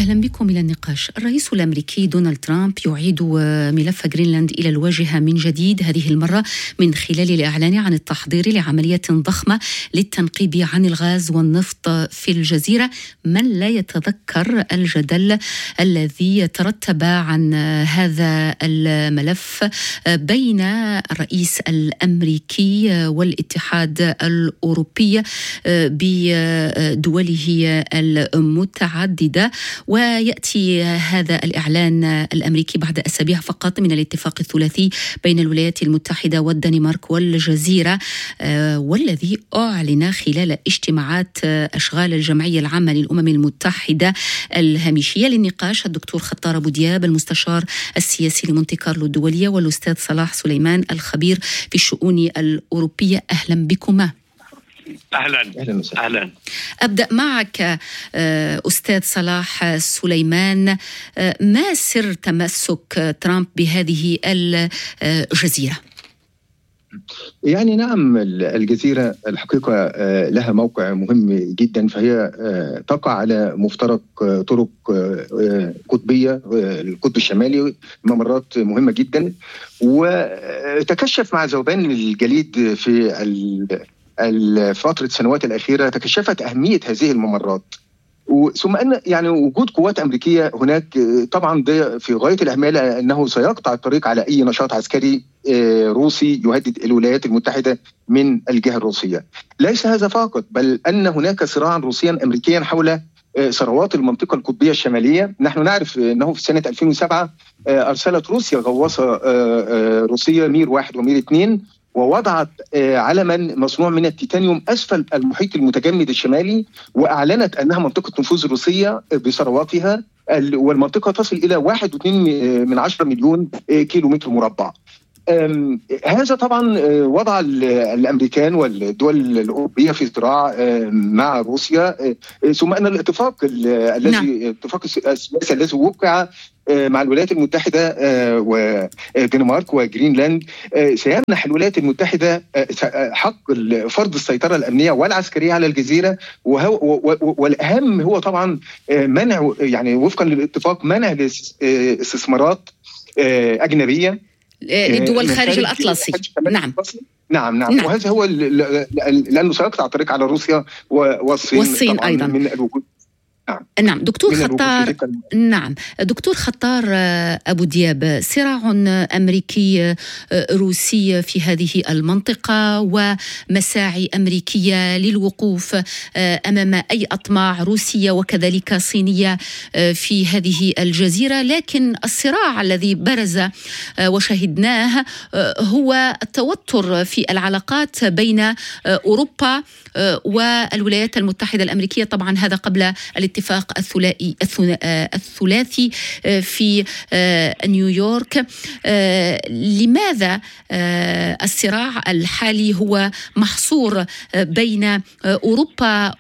أهلا بكم إلى النقاش. الرئيس الأمريكي دونالد ترامب يعيد ملف غرينلاند إلى الواجهة من جديد، هذه المرة من خلال الإعلان عن التحضير لعملية ضخمة للتنقيب عن الغاز والنفط في الجزيرة. من لا يتذكر الجدل الذي ترتب عن هذا الملف بين الرئيس الأمريكي والاتحاد الأوروبي بدوله المتعددة، ويأتي هذا الإعلان الأمريكي بعد أسابيع فقط من الاتفاق الثلاثي بين الولايات المتحدة والدنمارك والجزيرة، والذي أعلن خلال اجتماعات أشغال الجمعية العامة للأمم المتحدة الهامشية. للنقاش الدكتور خطار أبو دياب المستشار السياسي لمونتي كارلو الدولية، والأستاذ صلاح سليمان الخبير في الشؤون الأوروبية. أهلا بكما. أهلا. أبدأ معك أستاذ صلاح سليمان، ما سر تمسك ترامب بهذه الجزيرة؟ يعني نعم، الجزيرة الحقيقة لها موقع مهم جدا، فهي تقع على مفترق طرق قطبية، القطب الشمالي، ممرات مهمة جدا. وتكشف مع ذوبان الجليد في فترة السنوات الأخيرة تكشفت أهمية هذه الممرات، ثم أن يعني وجود قوات أمريكية هناك طبعا ده في غاية الأهمية، لأنه سيقطع الطريق على أي نشاط عسكري روسي يهدد الولايات المتحدة من الجهة الروسية. ليس هذا فقط، بل أن هناك صراعا روسيا أمريكيا حول ثروات المنطقة القطبية الشمالية. نحن نعرف أنه في سنة 2007 أرسلت روسيا غواصة روسية مير 1 ومير 2، ووضعت علما مصنوع من التيتانيوم أسفل المحيط المتجمد الشمالي، وأعلنت أنها منطقة نفوذ روسية بثرواتها، والمنطقة تصل إلى 1.2 مليون كيلومتر مربع. هذا طبعا وضع الأمريكان والدول الأوروبية في صراع مع روسيا، ثم أن الاتفاق اتفاق السياسي الذي وقع مع الولايات المتحدة ودنمارك وغرينلاند سيمنح الولايات المتحدة حق فرض السيطرة الأمنية والعسكرية على الجزيرة، والأهم هو طبعا منع، يعني وفقا للاتفاق، منع استثمارات أجنبية للدول خارج الأطلسي. نعم. وهذا هو لأنه سيقطع الطريق على روسيا والصين أيضا من الوجود. نعم دكتور خطار. نعم دكتور خطار أبو دياب، صراع أمريكي روسي في هذه المنطقة ومساعي أمريكية للوقوف أمام أي أطماع روسية وكذلك صينية في هذه الجزيرة، لكن الصراع الذي برز وشهدناه هو التوتر في العلاقات بين أوروبا والولايات المتحدة الأمريكية. طبعا هذا قبل الاتفاق الثلاثي في نيويورك. لماذا الصراع الحالي هو محصور بين أوروبا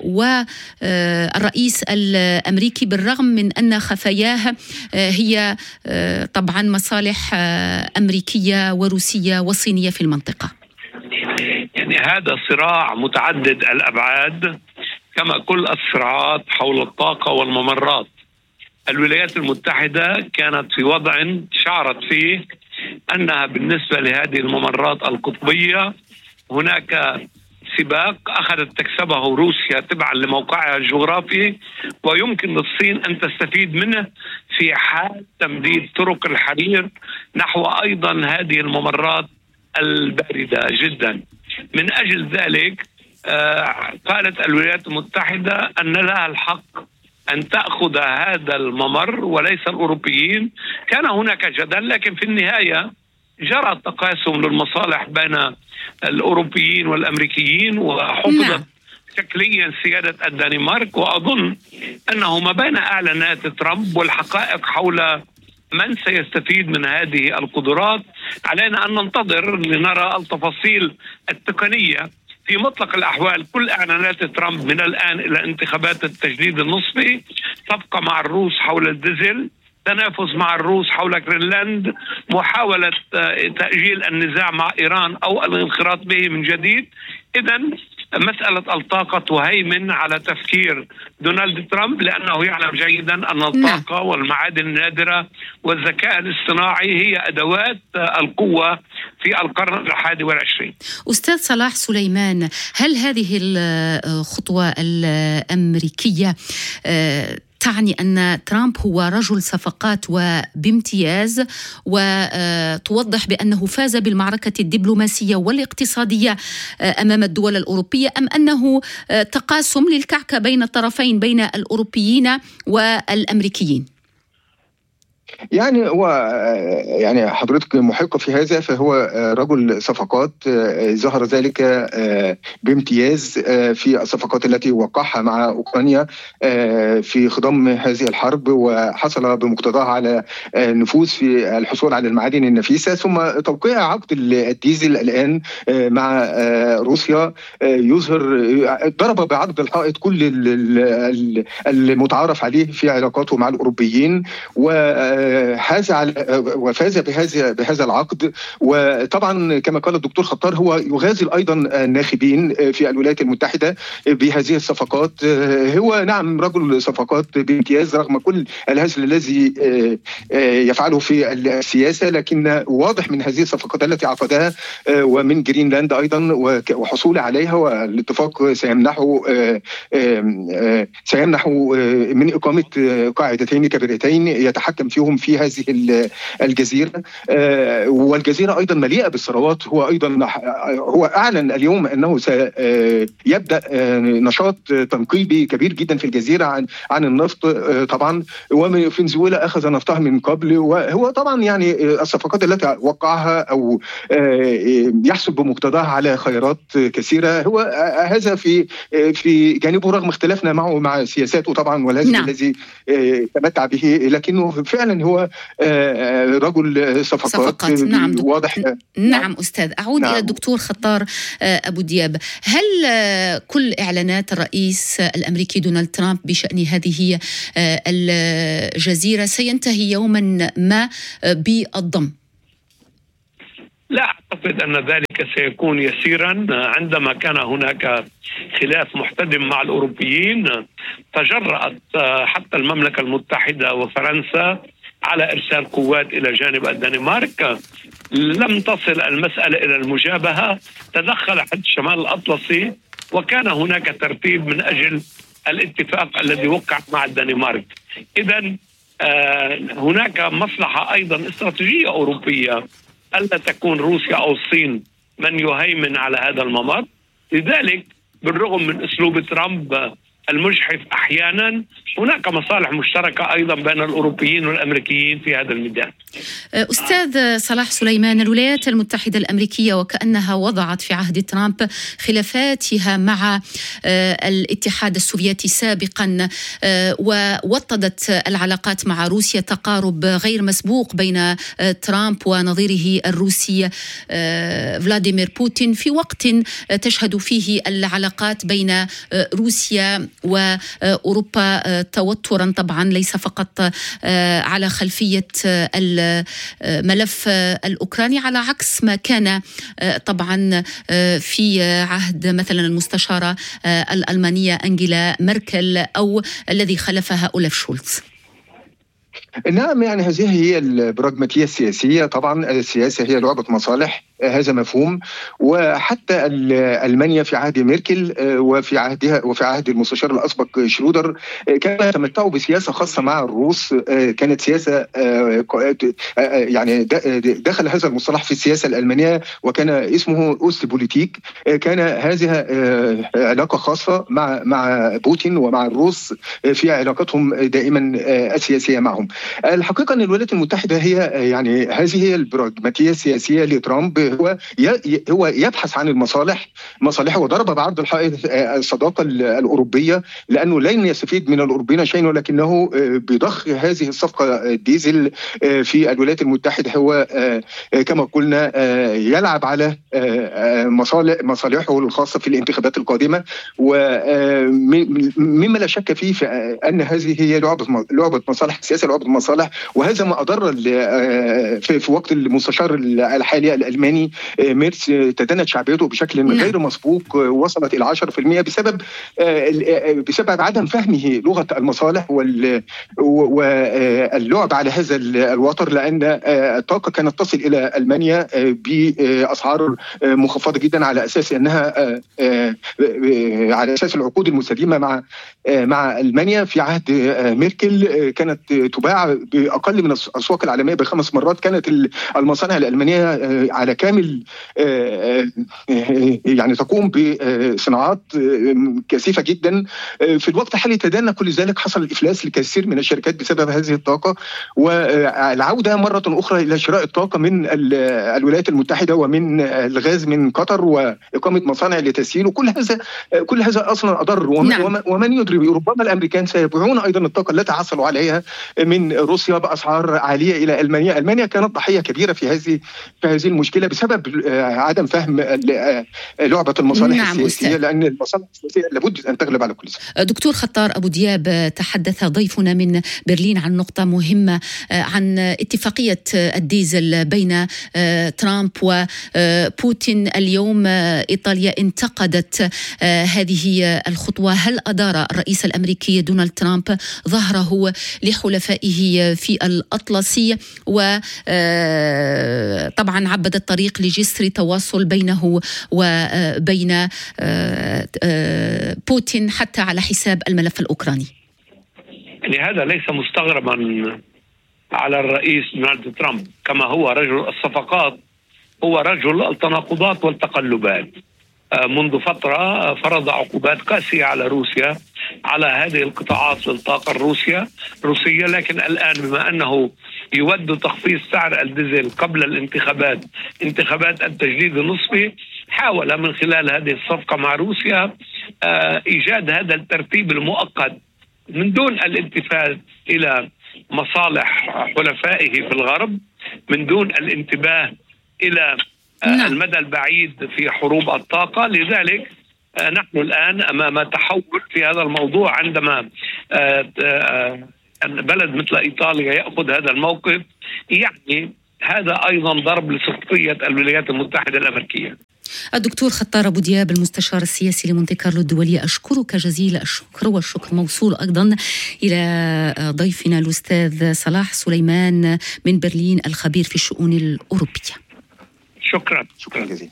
والرئيس الأمريكي، بالرغم من أن خفاياه هي طبعا مصالح أمريكية وروسية وصينية في المنطقة؟ يعني هذا صراع متعدد الأبعاد كما كل الصراعات حول الطاقة والممرات. الولايات المتحدة كانت في وضع شعرت فيه أنها بالنسبة لهذه الممرات القطبية هناك سباق أخذت تكسبه روسيا تبعا لموقعها الجغرافي، ويمكن للصين أن تستفيد منه في حال تمديد طرق الحرير نحو أيضا هذه الممرات الباردة جدا. من أجل ذلك قالت الولايات المتحدة أن لها الحق أن تأخذ هذا الممر وليس الأوروبيين. كان هناك جدل، لكن في النهاية جرى التقاسم للمصالح بين الأوروبيين والأمريكيين، وحفظت شكليا سيادة الدنمارك. وأظن أنه ما بين إعلانات ترامب والحقائق حول من سيستفيد من هذه القدرات علينا أن ننتظر لنرى التفاصيل التقنية. في مطلق الأحوال كل إعلانات ترامب من الآن إلى انتخابات التجديد النصفي صفقة مع الروس حول الديزل، تنافس مع الروس حول غرينلاند، محاولة تأجيل النزاع مع إيران أو الانخراط به من جديد. إذن مسألة الطاقة تهيمن على تفكير دونالد ترامب، لأنه يعلم جيدا أن الطاقة والمعادن النادرة والذكاء الاصطناعي هي أدوات القوة في القرن 21. أستاذ صلاح سليمان، هل هذه الخطوة الأمريكية تعني أن ترامب هو رجل صفقات وبامتياز، وتوضح بأنه فاز بالمعركة الدبلوماسية والاقتصادية أمام الدول الأوروبية، أم أنه تقاسم للكعكة بين الطرفين، بين الأوروبيين والأمريكيين؟ يعني هو يعني حضرتك محقة في هذا، فهو رجل صفقات ظهر ذلك بامتياز في الصفقات التي وقعها مع أوكرانيا في خضم هذه الحرب، وحصل بمقتضاها على نفوذ في الحصول على المعادن النفيسة، ثم توقيع عقد الديزل الآن مع روسيا يظهر ضرب بعرض الحائط كل المتعارف عليه في علاقاته مع الأوروبيين، وفاز بهذا العقد. وطبعا كما قال الدكتور خطار، هو يغازل ايضا الناخبين في الولايات المتحده بهذه الصفقات. هو نعم رجل صفقات بامتياز رغم كل الهزل الذي يفعله في السياسه، لكن واضح من هذه الصفقات التي عقدها ومن جرينلاند ايضا وحصوله عليها، والاتفاق سيمنح من اقامه قاعدتين كبيرتين يتحكم فيهم في هذه الجزيرة. والجزيرة أيضا مليئة بالثروات. هو أعلن اليوم أنه سيبدأ نشاط تنقيبي كبير جدا في الجزيرة عن النفط طبعا، وفنزويلا أخذ نفطها من قبل. وهو طبعا يعني الصفقات التي وقعها أو يحسب بمقتضاها على خيارات كثيرة. هو هذا في جانبه رغم اختلافنا معه مع سياساته طبعا والهزل الذي تمتع به، لكنه فعلا هو رجل صفقات. نعم واضح. نعم أستاذ، أعود إلى الدكتور خطار أبو دياب. هل كل إعلانات الرئيس الأمريكي دونالد ترامب بشأن هذه الجزيرة سينتهي يوما ما بالضم؟ لا أعتقد أن ذلك سيكون يسيرا. عندما كان هناك خلاف محتدم مع الأوروبيين تجرأت حتى المملكة المتحدة وفرنسا على إرسال قوات إلى جانب الدنمارك. لم تصل المسألة إلى المجابهة، تدخل حد الشمال الأطلسي، وكان هناك ترتيب من أجل الاتفاق الذي وقع مع الدنمارك. إذن هناك مصلحة أيضا استراتيجية أوروبية ألا تكون روسيا أو الصين من يهيمن على هذا الممر. لذلك بالرغم من أسلوب ترامب المجحف أحيانا، هناك مصالح مشتركة أيضا بين الأوروبيين والأمريكيين في هذا الميدان. أستاذ صلاح سليمان، الولايات المتحدة الأمريكية وكأنها وضعت في عهد ترامب خلافاتها مع الاتحاد السوفيتي سابقا، ووطدت العلاقات مع روسيا، تقارب غير مسبوق بين ترامب ونظيره الروسي فلاديمير بوتين، في وقت تشهد فيه العلاقات بين روسيا وأوروبا توترا طبعا، ليس فقط على خلفية الملف الأوكراني، على عكس ما كان طبعا في عهد مثلا المستشارة الألمانية أنجيلا ميركل أو الذي خلفها أولاف شولتز. نعم، يعني هذه هي البراغماتية السياسية. طبعا السياسة هي لعبة مصالح، هذا مفهوم. وحتى ألمانيا في عهد ميركل وفي عهد المستشار الأسبق شرودر كانوا يتمتعوا بسياسة خاصة مع الروس. كانت سياسة يعني دخل هذا المصطلح في السياسة الألمانية وكان اسمه أوست بوليتيك. كان هذه علاقة خاصة مع بوتين ومع الروس في علاقتهم دائما السياسية معهم. الحقيقة أن الولايات المتحدة هي يعني هذه هي البراغماتية السياسية لترامب. هو يبحث عن مصالحه، وضرب بعرض الحائط الصداقة الأوروبية، لأنه لن يستفيد من الأوروبيين شيئا، ولكنه بضخ هذه الصفقة الديزل في الولايات المتحدة هو كما قلنا يلعب على مصالحه الخاصة في الانتخابات القادمة. ومما لا شك فيه أن هذه هي لعبة مصالح، سياسة لعبة مصالح. وهذا ما أضر في وقت المستشار الحالي الألماني الثاني مارس تدنت شعبيته بشكل غير مسبوق، وصلت إلى 10% بسبب عدم فهمه لغة المصالح واللعب على هذا الوتر، لأن الطاقة كانت تصل إلى ألمانيا بأسعار مخفضة جدا على أساس أنها على أساس العقود المستديمة مع ألمانيا في عهد ميركل كانت تباع بأقل من الأسواق العالمية ب5 مرات. كانت المصانع الألمانية على كامل يعني تقوم بصناعات كثيفة جدا. في الوقت الحالي تدنى كل ذلك، حصل الإفلاس لكثير من الشركات بسبب هذه الطاقة، والعودة مرة أخرى إلى شراء الطاقة من الولايات المتحدة ومن الغاز من قطر وإقامة مصانع لتسييله. كل هذا أصلا أضر. ومن يدري ربما الأمريكان سيبيعون أيضا الطاقة التي حصلوا عليها من روسيا بأسعار عالية إلى ألمانيا. ألمانيا كانت ضحية كبيرة في هذه المشكلة بسبب عدم فهم لعبة المصالح السياسية، لأن المصالح السياسية لابد أن تغلب على كل شيء. دكتور خطار أبو دياب، تحدث ضيفنا من برلين عن نقطة مهمة، عن اتفاقية الديزل بين ترامب وبوتين. اليوم إيطاليا انتقدت هذه الخطوة. هل أدار الرئيس الأمريكي دونالد ترامب ظهره لحلفائه في الأطلسي وطبعا عبد الطريق لجسر تواصل بينه وبين بوتين حتى على حساب الملف الأوكراني؟ يعني هذا ليس مستغربا على الرئيس دونالد ترامب، كما هو رجل الصفقات، هو رجل التناقضات والتقلبات. منذ فترة فرض عقوبات قاسية على روسيا على هذه القطاعات للطاقة الروسية، لكن الآن بما أنه يود تخفيض سعر الديزل قبل الانتخابات، انتخابات التجديد النصفي، حاول من خلال هذه الصفقة مع روسيا إيجاد هذا الترتيب المؤقت من دون الالتفات إلى مصالح حلفائه في الغرب، من دون الانتباه إلى المدى البعيد في حروب الطاقة. لذلك نحن الآن أمام تحول في هذا الموضوع، عندما بلد مثل إيطاليا يأخذ هذا الموقف، يعني هذا أيضا ضرب لصفقية الولايات المتحدة الأمريكية. الدكتور خطار أبو دياب، المستشار السياسي لمونتي كارلو الدولية، أشكرك جزيل الشكر، والشكر موصول أيضا إلى ضيفنا الأستاذ صلاح سليمان من برلين، الخبير في الشؤون الأوروبية. شكرا جزيلا.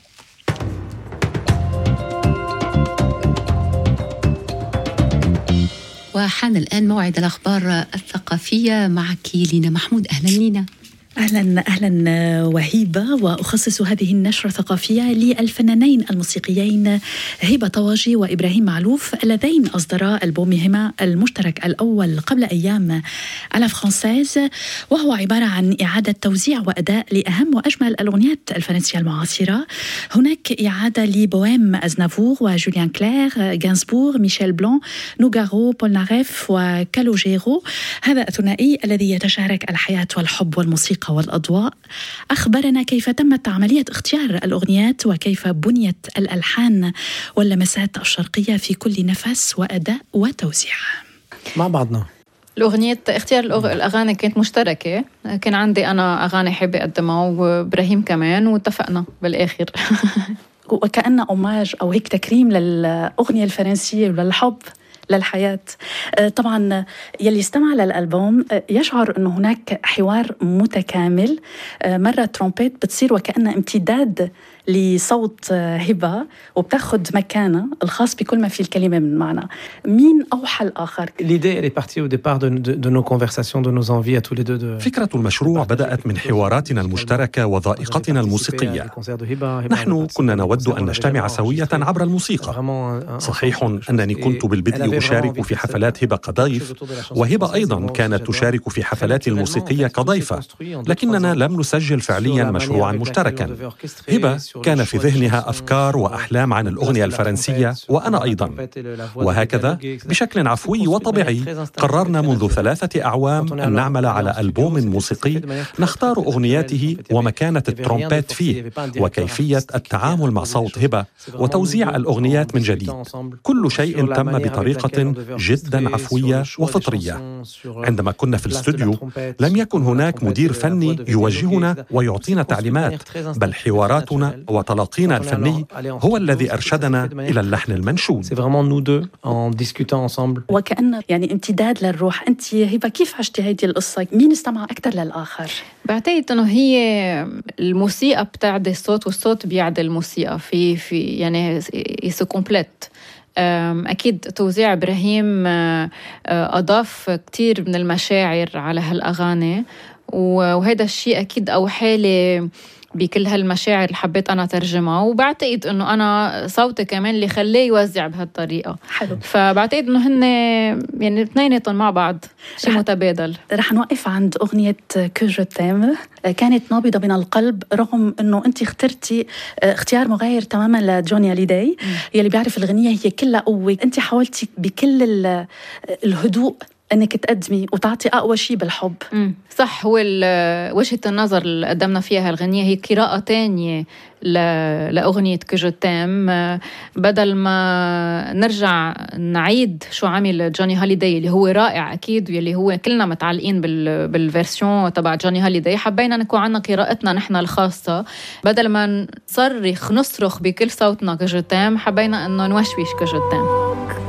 وحان الآن موعد الأخبار الثقافية معك لينا محمود. أهلا لينا. أهلا وهيبة، وأخصص هذه النشرة الثقافية للفنانين الموسيقيين هبة طواجي وإبراهيم معلوف، اللذين أصدرا ألبومهما المشترك الأول قبل أيام على فرانسيز، وهو عبارة عن إعادة توزيع وأداء لأهم وأجمل الأغنيات الفرنسية المعاصرة. هناك إعادة لبويم أزنافور وجوليان كلير، غانسبور، ميشيل بلون، نوغارو، بول ناريف وكالوجيرو. هذا الثنائي الذي يتشارك الحياة والحب والموسيقى والأضواء. أخبرنا كيف تمت عملية اختيار الأغنيات وكيف بنيت الألحان واللمسات الشرقية في كل نفس وأداء وتوزيع. مع بعضنا اختيار الأغاني كانت مشتركة، كان عندي أنا أغاني حابة أقدمها وإبراهيم كمان، واتفقنا بالآخر. وكأن أوماج أو هيك تكريم للأغنية الفرنسية وللحب للحياة. طبعا يلي استمع للألبوم يشعر أنه هناك حوار متكامل. مرة ترومبيت بتصير وكأنها امتداد لصوت هبة وبتاخد مكانه الخاص بكل ما في الكلمة من معنى. مين أوحى الآخر؟ فكرة المشروع بدأت من حواراتنا المشتركة وذائقتنا الموسيقية. نحن كنا نود أن نجتمع سوية عبر الموسيقى. صحيح أنني كنت بالبدء أشارك في حفلات هبة كضيف، وهبة أيضا كانت تشارك في حفلات الموسيقية كضيفة، لكننا لم نسجل فعليا مشروعا مشتركا. هبة كان في ذهنها أفكار وأحلام عن الأغنية الفرنسية، وأنا أيضا، وهكذا بشكل عفوي وطبيعي قررنا منذ 3 أعوام أن نعمل على ألبوم موسيقي نختار أغنياته ومكانة الترومبيت فيه وكيفية التعامل مع صوت هبة وتوزيع الأغنيات من جديد. كل شيء تم بطريقة بطريقة جدا عفوية وفطرية. عندما كنا في الاستوديو لم يكن هناك مدير فني يوجهنا ويعطينا تعليمات، بل حواراتنا وتلاقينا الفني هو الذي أرشدنا إلى اللحن المنشود. وكأن يعني امتداد للروح. أنت هبة كيف عشتي هذه القصة؟ مين استمع أكثر للآخر؟ بعتقد إنه هي الموسيقى بتعدي الصوت والصوت بيعدي الموسيقى في يعني يسو كومبليت. أكيد توزيع إبراهيم أضاف كتير من المشاعر على هالأغاني، وهذا الشيء أكيد أوحالي بكل هالمشاعر اللي حبيت أنا ترجمها، وبعتقد أنه أنا صوتي كمان اللي خليه يوزع بهالطريقة. حلو. فبعتقد أنه هن يعني اثنيناتهم مع بعض شيء متبادل. رح نوقف عند أغنية كو جو تيم. كانت نابضة من القلب رغم أنه أنت اخترتي اختيار مغاير تماما لجوني هاليداي يلي بيعرف الغنية هي كلها قوة. أنت حاولتي بكل الهدوء أنك تقدمي وتعطي أقوى شيء بالحب. صح. هو وجهة النظر اللي قدمنا فيها الغنية هي قراءة تانية لأغنية كو جو تيم، بدل ما نرجع نعيد شو عمل جوني هاليداي اللي هو رائع أكيد، واللي هو كلنا متعلقين بالفيرسيون تبع جوني هاليداي. حبينا نكون عنا قراءتنا نحن الخاصة، بدل ما نصرخ بكل صوتنا كو جو تيم حبينا أنه نوشوش كو جو تيم.